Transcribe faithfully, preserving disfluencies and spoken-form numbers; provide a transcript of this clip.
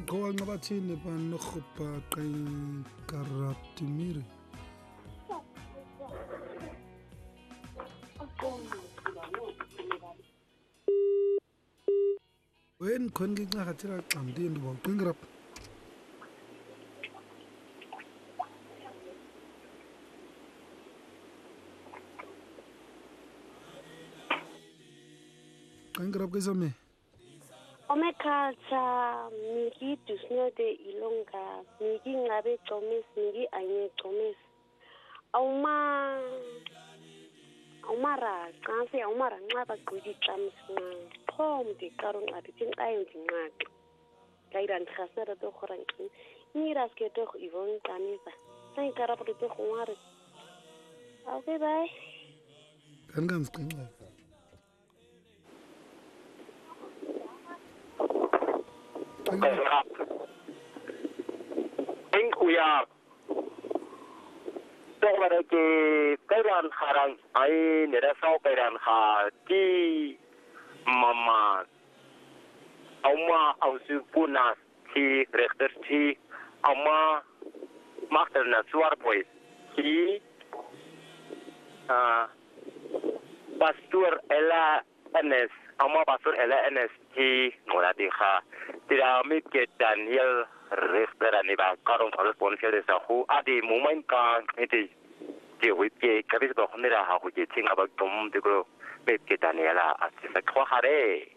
qowa ngabathini banokhupa qekaraptimiri wen kon gi nga khatira xamdi ndo qingrap qingrap ke some Ome culture miki dusnode ilonga miki ngabe chomis miki anye chomis awuma awumara qase awumara nxaba qhudi xamsna phom di karong ati tin ayo dinqaqa kairan khasera to khoranqi mira ske to ivon qanisa sai karapho to khware okay bye kan kan sqinqa Ing kuya to wara ke kairan kharang ai nera sau kairan kha ti mama auma ausu puna ti rechter ti auma master na suar boy ti ah pastor ela ns auma pastor ela ns ti ngorati kha tira mi ke Daniel Rechter ni ba karong correspondent de sa hu adi moment ka iti je wi ke ka bi ba khonira ha hu je tinga ba tom de ko me ke Daniela a se sa khwa hare